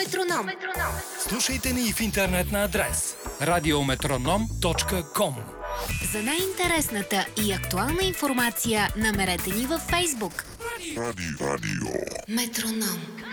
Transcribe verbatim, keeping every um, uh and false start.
Метроном. Слушайте ни и в интернет на адрес радиометроном точка ком. За най-интересната и актуална информация намерете ни във Фейсбук. Радио. Радио. Метроном.